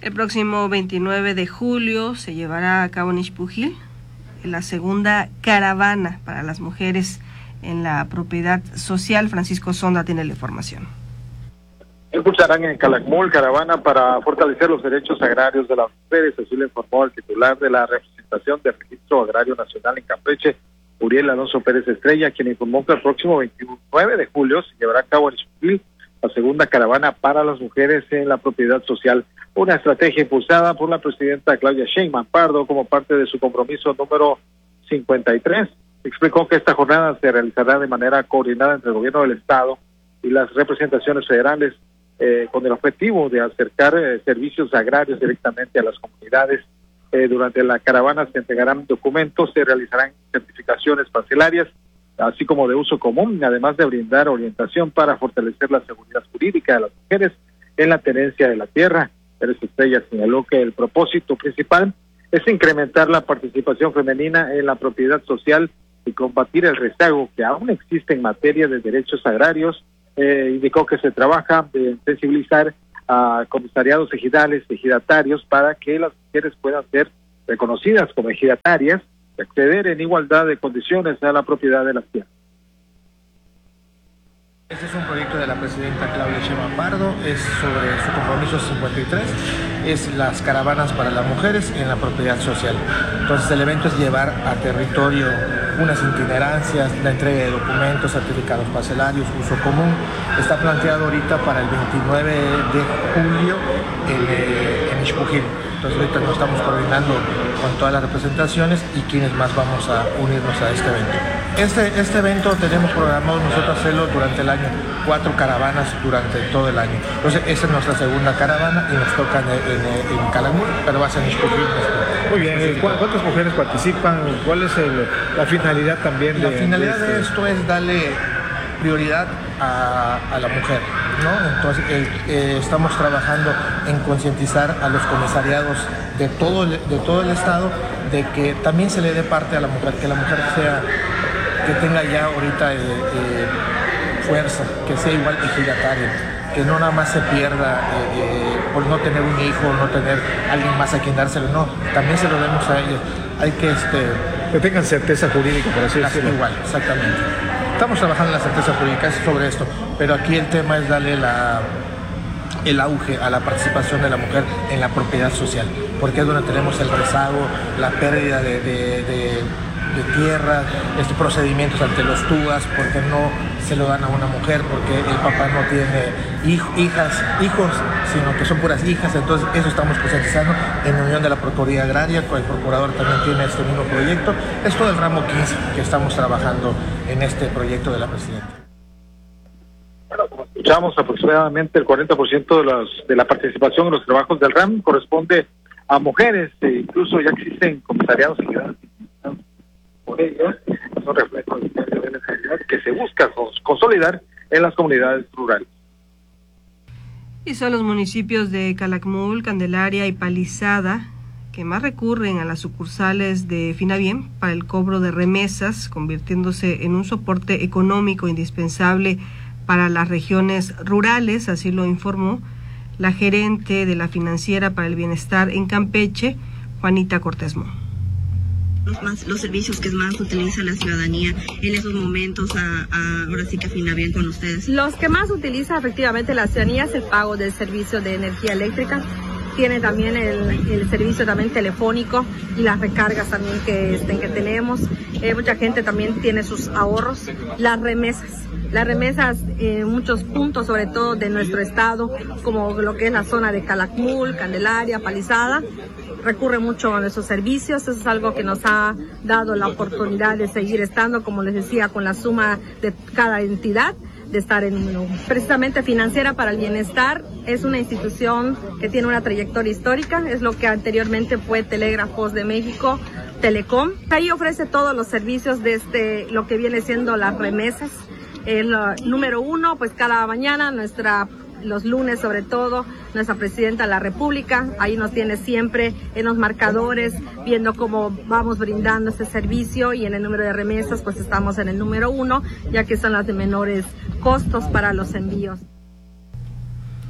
El próximo 29 de julio se llevará a cabo en Ixpujil la segunda caravana para las mujeres en la propiedad social. Francisco Sonda tiene la información. Impulsarán en Calakmul caravana para fortalecer los derechos agrarios de las mujeres, así lo informó el titular de la representación del Registro Agrario Nacional en Campeche, Uriel Alonso Pérez Estrella, quien informó que el próximo 29 de julio se llevará a cabo en Ixpujil la segunda caravana para las mujeres en la propiedad social, una estrategia impulsada por la presidenta Claudia Sheinbaum Pardo como parte de su compromiso número 53. Explicó que esta jornada se realizará de manera coordinada entre el gobierno del Estado y las representaciones federales, con el objetivo de acercar servicios agrarios directamente a las comunidades. Durante la caravana se entregarán documentos, se realizarán certificaciones parcelarias, así como de uso común, además de brindar orientación para fortalecer la seguridad jurídica de las mujeres en la tenencia de la tierra. Pérez Estrella señaló que el propósito principal es incrementar la participación femenina en la propiedad social y combatir el rezago que aún existe en materia de derechos agrarios. Indicó que se trabaja de sensibilizar a comisariados ejidales, ejidatarios, para que las mujeres puedan ser reconocidas como ejidatarias y acceder en igualdad de condiciones a la propiedad de las tierras. Este es un proyecto de la presidenta Claudia Sheinbaum Pardo, es sobre su compromiso 53, es las caravanas para las mujeres en la propiedad social. Entonces el evento es llevar a territorio unas itinerancias, la entrega de documentos, certificados parcelarios, uso común. Está planteado ahorita para el 29 de julio en Ixpujil. Entonces ahorita nos estamos coordinando con todas las representaciones y quienes más vamos a unirnos a este evento. Este evento tenemos programado nosotros hacerlo durante el año, 4 caravanas durante todo el año. Entonces esa es nuestra segunda caravana y nos toca en Calakmul, pero va a ser en Ixpujil. Muy bien, ¿cuántas mujeres participan? ¿Cuál es la finalidad también? La finalidad de esto es darle prioridad a la mujer, ¿no? Entonces estamos trabajando en concientizar a los comisariados de todo el estado de que también se le dé parte a la mujer, que la mujer que tenga ya ahorita fuerza, que sea igual ejidataria, que no nada más se pierda por no tener un hijo, no tener alguien más a quien dárselo, no, también se lo demos a ellos. Hay que tengan certeza jurídica, por así decirlo. Igual, exactamente. Estamos trabajando en la certeza jurídica sobre esto, pero aquí el tema es darle el auge a la participación de la mujer en la propiedad social, porque es donde tenemos el rezago, la pérdida de tierras, procedimientos ante los TUAS, porque no se lo dan a una mujer, porque el papá no tiene hijos, sino que son puras hijas. Entonces eso estamos concientizando en la unión de la Procuraduría Agraria, con el procurador también tiene este mismo proyecto. Es todo el ramo 15 que estamos trabajando en este proyecto de la presidenta. Bueno, como escuchamos, aproximadamente el 40% de la participación en los trabajos del RAM corresponde a mujeres, incluso ya existen comisariados ejidales por ellos. Es un reflejo de la necesidad que se busca consolidar en las comunidades rurales. Y son los municipios de Calakmul, Candelaria y Palizada que más recurren a las sucursales de Finabiem para el cobro de remesas, convirtiéndose en un soporte económico indispensable para las regiones rurales, así lo informó la gerente de la Financiera para el Bienestar en Campeche, Juanita Cortés Mo. Los servicios que más utiliza la ciudadanía en esos momentos, ahora sí que afina bien con ustedes. Los que más utiliza efectivamente la ciudadanía es el pago del servicio de energía eléctrica. Tiene también el servicio también telefónico y las recargas también que tenemos. Mucha gente también tiene sus ahorros. Las remesas en muchos puntos, sobre todo de nuestro estado, como lo que es la zona de Calakmul, Candelaria, Palizada, recurre mucho a nuestros servicios. Eso es algo que nos ha dado la oportunidad de seguir estando, como les decía, con la suma de cada entidad, de estar en número 1. Precisamente Financiera para el Bienestar es una institución que tiene una trayectoria histórica, es lo que anteriormente fue Telégrafos de México, Telecom. Ahí ofrece todos los servicios desde lo que viene siendo las remesas. El número 1, pues cada mañana los lunes sobre todo, nuestra presidenta de la República, ahí nos tiene siempre en los marcadores, viendo cómo vamos brindando este servicio, y en el número de remesas pues estamos en el número 1, ya que son las de menores costos para los envíos.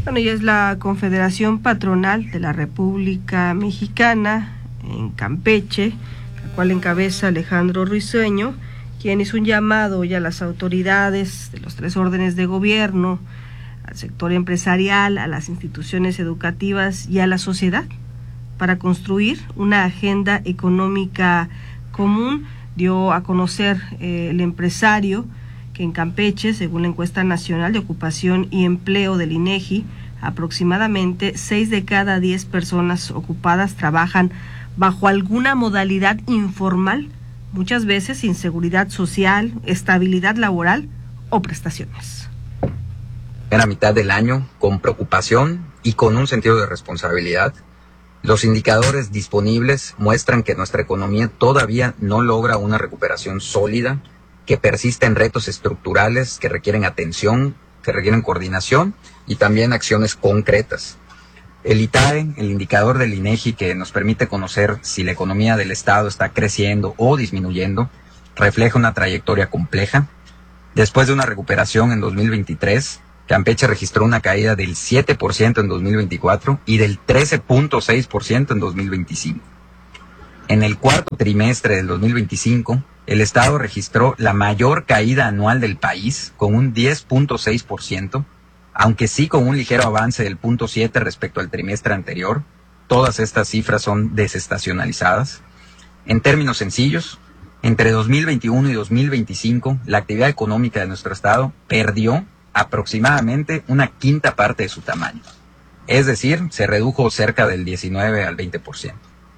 Bueno, y es la Confederación Patronal de la República Mexicana en Campeche, la cual encabeza Alejandro Risueño, quien hizo un llamado ya a las autoridades de los 3 órdenes de gobierno, al sector empresarial, a las instituciones educativas y a la sociedad para construir una agenda económica común. Dio a conocer el empresario que en Campeche, según la encuesta nacional de ocupación y empleo del INEGI, aproximadamente 6 de cada 10 personas ocupadas trabajan bajo alguna modalidad informal, muchas veces sin seguridad social, estabilidad laboral o prestaciones. En la mitad del año, con preocupación y con un sentido de responsabilidad, los indicadores disponibles muestran que nuestra economía todavía no logra una recuperación sólida, que persisten retos estructurales que requieren atención, que requieren coordinación y también acciones concretas. El ITAE, el indicador del INEGI que nos permite conocer si la economía del Estado está creciendo o disminuyendo, refleja una trayectoria compleja. Después de una recuperación en 2023, Campeche registró una caída del 7% en 2024 y del 13.6% en 2025. En el cuarto trimestre del 2025, el Estado registró la mayor caída anual del país, con un 10.6%, aunque sí con un ligero avance del 0.7% respecto al trimestre anterior. Todas estas cifras son desestacionalizadas. En términos sencillos, entre 2021 y 2025, la actividad económica de nuestro Estado perdió aproximadamente una quinta parte de su tamaño. Es decir, se redujo cerca del 19 al 20%.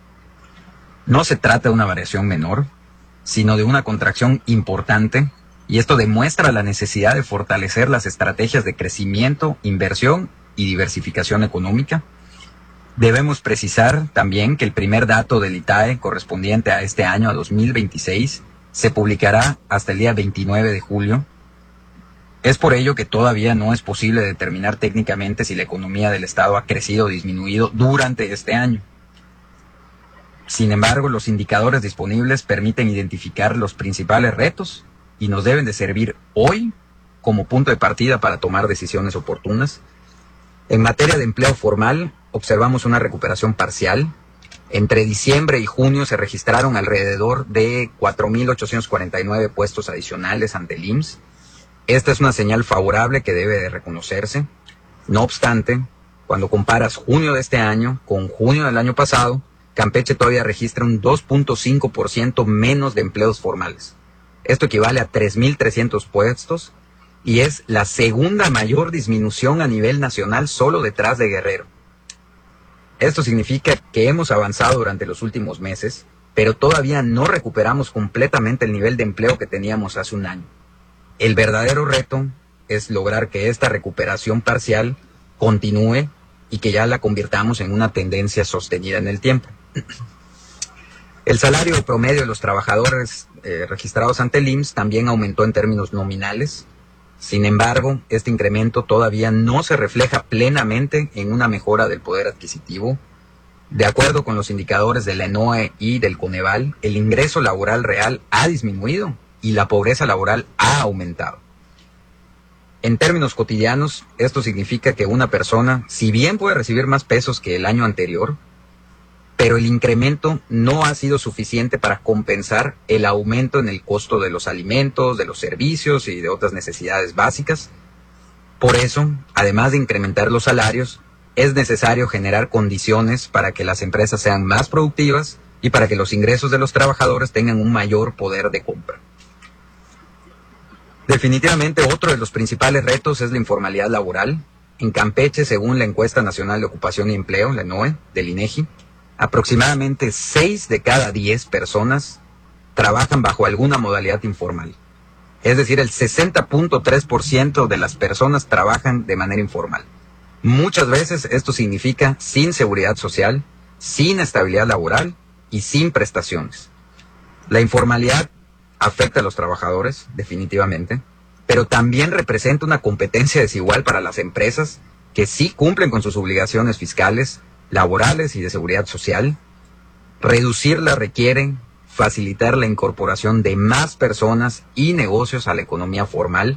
No se trata de una variación menor, sino de una contracción importante, y esto demuestra la necesidad de fortalecer las estrategias de crecimiento, inversión y diversificación económica. Debemos precisar también que el primer dato del ITAE correspondiente a este año, a 2026, se publicará hasta el día 29 de julio. Es por ello que todavía no es posible determinar técnicamente si la economía del Estado ha crecido o disminuido durante este año. Sin embargo, los indicadores disponibles permiten identificar los principales retos y nos deben de servir hoy como punto de partida para tomar decisiones oportunas. En materia de empleo formal, observamos una recuperación parcial. Entre diciembre y junio se registraron alrededor de 4.849 puestos adicionales ante el IMSS. Esta es una señal favorable que debe de reconocerse. No obstante, cuando comparas junio de este año con junio del año pasado, Campeche todavía registra un 2.5% menos de empleos formales. Esto equivale a 3.300 puestos y es la segunda mayor disminución a nivel nacional, solo detrás de Guerrero. Esto significa que hemos avanzado durante los últimos meses, pero todavía no recuperamos completamente el nivel de empleo que teníamos hace un año. El verdadero reto es lograr que esta recuperación parcial continúe y que ya la convirtamos en una tendencia sostenida en el tiempo. El salario promedio de los trabajadores registrados ante el IMSS también aumentó en términos nominales. Sin embargo, este incremento todavía no se refleja plenamente en una mejora del poder adquisitivo. De acuerdo con los indicadores de la ENOE y del Coneval, el ingreso laboral real ha disminuido y la pobreza laboral ha aumentado. En términos cotidianos, esto significa que una persona, si bien puede recibir más pesos que el año anterior, pero el incremento no ha sido suficiente para compensar el aumento en el costo de los alimentos, de los servicios y de otras necesidades básicas. Por eso, además de incrementar los salarios, es necesario generar condiciones para que las empresas sean más productivas y para que los ingresos de los trabajadores tengan un mayor poder de compra. Definitivamente, otro de los principales retos es la informalidad laboral. En Campeche, según la Encuesta Nacional de Ocupación y Empleo, la ENOE, del INEGI, aproximadamente 6 de cada 10 personas trabajan bajo alguna modalidad informal. Es decir, el 60.3% de las personas trabajan de manera informal. Muchas veces esto significa sin seguridad social, sin estabilidad laboral y sin prestaciones. La informalidad afecta a los trabajadores, definitivamente, pero también representa una competencia desigual para las empresas que sí cumplen con sus obligaciones fiscales, laborales y de seguridad social. Reducirla requiere facilitar la incorporación de más personas y negocios a la economía formal,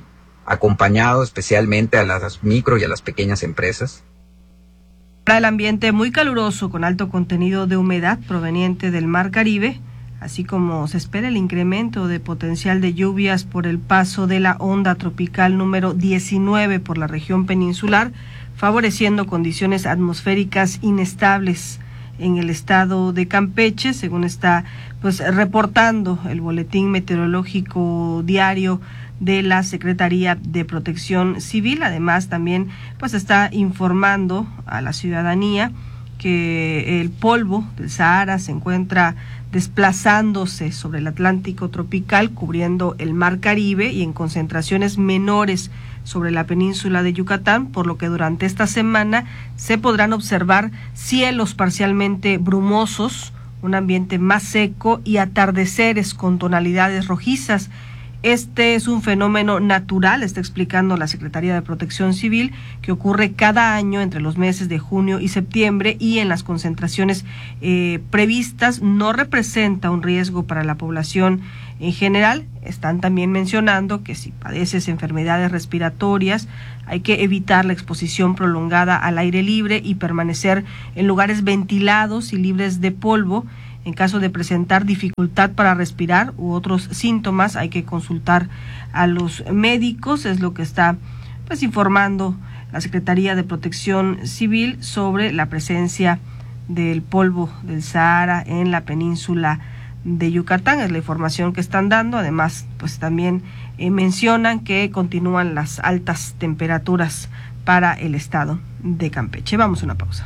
acompañado especialmente a las micro y a las pequeñas empresas. Para el ambiente muy caluroso con alto contenido de humedad proveniente del Mar Caribe, así como se espera el incremento de potencial de lluvias por el paso de la onda tropical número 19 por la región peninsular, favoreciendo condiciones atmosféricas inestables en el estado de Campeche, según está reportando el boletín meteorológico diario de la Secretaría de Protección Civil. Además, también está informando a la ciudadanía que el polvo del Sahara se encuentra desplazándose sobre el Atlántico tropical, cubriendo el Mar Caribe y en concentraciones menores sobre la península de Yucatán, por lo que durante esta semana se podrán observar cielos parcialmente brumosos, un ambiente más seco y atardeceres con tonalidades rojizas. Este es un fenómeno natural, está explicando la Secretaría de Protección Civil, que ocurre cada año entre los meses de junio y septiembre y en las concentraciones previstas no representa un riesgo para la población en general. Están también mencionando que si padeces enfermedades respiratorias, hay que evitar la exposición prolongada al aire libre y permanecer en lugares ventilados y libres de polvo. En caso de presentar dificultad para respirar u otros síntomas, hay que consultar a los médicos, es lo que está informando la Secretaría de Protección Civil sobre la presencia del polvo del Sahara en la península de Yucatán. Es la información que están dando. Además, también mencionan que continúan las altas temperaturas para el estado de Campeche. Vamos a una pausa.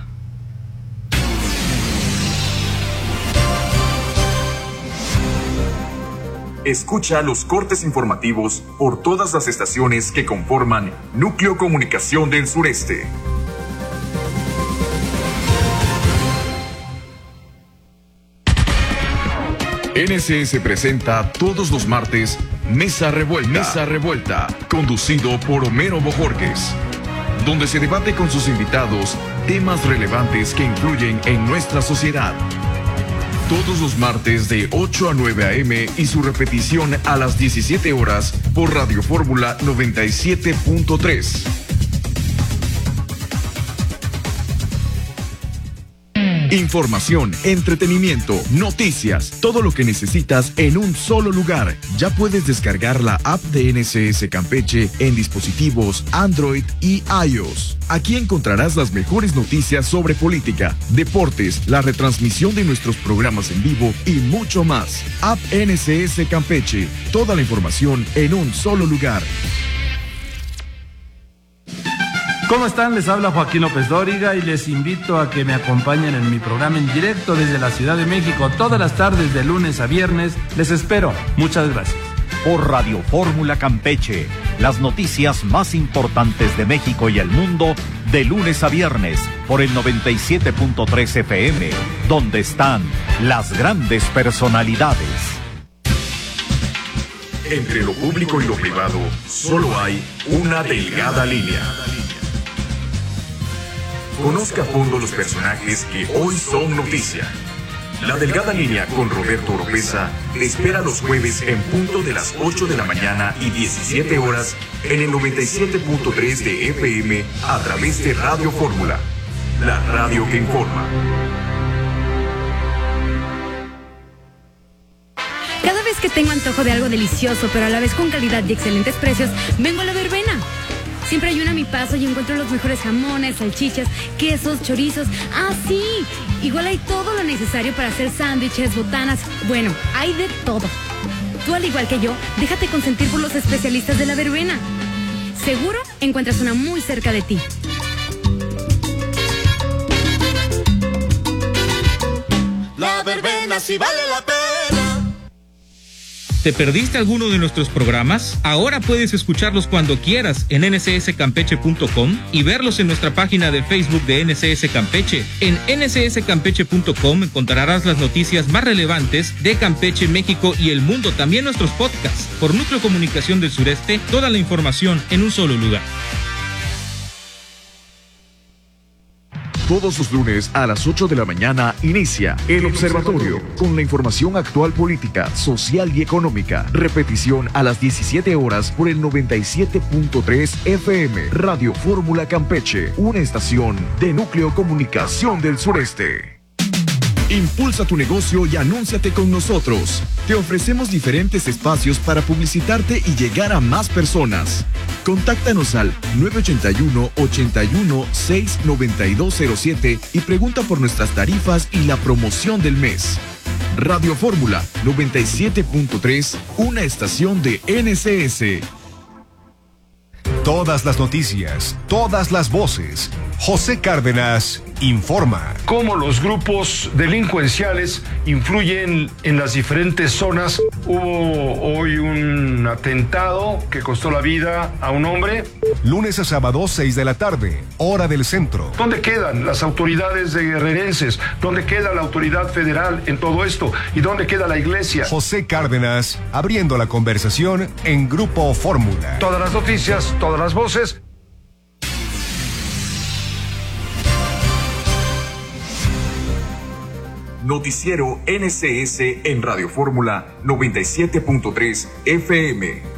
Escucha los cortes informativos por todas las estaciones que conforman Núcleo Comunicación del Sureste. NSS presenta todos los martes Mesa Revuelta, conducido por Homero Bojorquez, donde se debate con sus invitados temas relevantes que influyen en nuestra sociedad. Todos los martes de 8 a 9 a.m. y su repetición a las 17 horas por Radio Fórmula 97.3. Información, entretenimiento, noticias, todo lo que necesitas en un solo lugar. Ya puedes descargar la app de NSS Campeche en dispositivos Android y iOS. Aquí encontrarás las mejores noticias sobre política, deportes, la retransmisión de nuestros programas en vivo y mucho más. App NSS Campeche, toda la información en un solo lugar. ¿Cómo están? Les habla Joaquín López Dóriga y les invito a que me acompañen en mi programa en directo desde la Ciudad de México todas las tardes de lunes a viernes. Les espero. Muchas gracias. Por Radio Fórmula Campeche, las noticias más importantes de México y el mundo de lunes a viernes por el 97.3 FM, donde están las grandes personalidades. Entre lo público y lo privado, solo hay una delgada línea. Conozca a fondo los personajes que hoy son noticia. La delgada línea con Roberto Oropesa te espera los jueves en punto de las 8 de la mañana y 17 horas en el 97.3 de FM a través de Radio Fórmula, la radio que informa. Cada vez que tengo antojo de algo delicioso, pero a la vez con calidad y excelentes precios, vengo a La Verbena. Siempre hay una a mi paso y encuentro los mejores jamones, salchichas, quesos, chorizos. ¡Ah, sí! Igual hay todo lo necesario para hacer sándwiches, botanas. Bueno, hay de todo. Tú, al igual que yo, déjate consentir por los especialistas de La Verbena. Seguro encuentras una muy cerca de ti. La Verbena sí vale la pena. ¿Te perdiste alguno de nuestros programas? Ahora puedes escucharlos cuando quieras en ncscampeche.com y verlos en nuestra página de Facebook de NSS Campeche. En ncscampeche.com encontrarás las noticias más relevantes de Campeche, México y el mundo. También nuestros podcasts. Por Núcleo Comunicación del Sureste, toda la información en un solo lugar. Todos los lunes a las 8 de la mañana inicia El Observatorio con la información actual política, social y económica. Repetición a las 17 horas por el 97.3 FM. Radio Fórmula Campeche, una estación de Núcleo Comunicación del Sureste. Impulsa tu negocio y anúnciate con nosotros. Te ofrecemos diferentes espacios para publicitarte y llegar a más personas. Contáctanos al 981-81-69207 y pregunta por nuestras tarifas y la promoción del mes. Radio Fórmula 97.3, una estación de NCS. Todas las noticias, todas las voces. José Cárdenas informa. Cómo los grupos delincuenciales influyen en las diferentes zonas. Hubo hoy un atentado que costó la vida a un hombre. Lunes a sábado, 6 de la tarde, hora del centro. ¿Dónde quedan las autoridades guerrerenses? ¿Dónde queda la autoridad federal en todo esto? ¿Y dónde queda la iglesia? José Cárdenas, abriendo la conversación en Grupo Fórmula. Todas las noticias, todas las voces. Noticiero NCS en Radio Fórmula 97.3 FM.